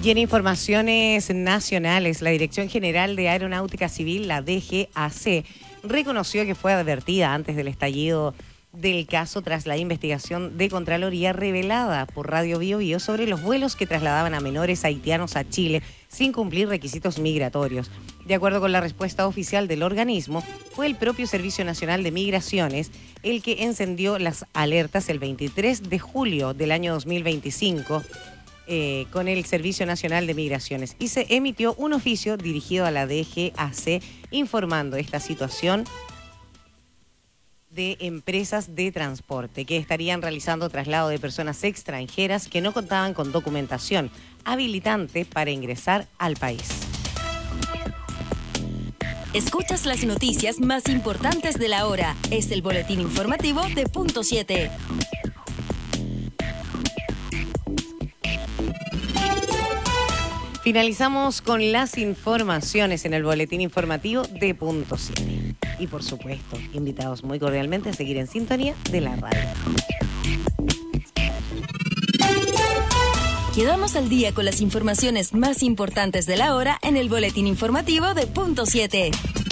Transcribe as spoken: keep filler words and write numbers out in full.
Y en informaciones nacionales, la Dirección General de Aeronáutica Civil, la D G A C, reconoció que fue advertida antes del estallido del caso tras la investigación de Contraloría revelada por Radio Bio Bio sobre los vuelos que trasladaban a menores haitianos a Chile sin cumplir requisitos migratorios. De acuerdo con la respuesta oficial del organismo, fue el propio Servicio Nacional de Migraciones el que encendió las alertas el veintitrés de julio del año dos mil veinticinco eh, con el Servicio Nacional de Migraciones y se emitió un oficio dirigido a la D G A C informando esta situación de empresas de transporte que estarían realizando traslado de personas extranjeras que no contaban con documentación habilitante para ingresar al país. Escuchas las noticias más importantes de la hora. Es el boletín informativo de Punto siete. Finalizamos con las informaciones en el boletín informativo de Punto siete. Y por supuesto, invitados muy cordialmente a seguir en sintonía de la radio. Quedamos al día con las informaciones más importantes de la hora en el boletín informativo de Punto siete.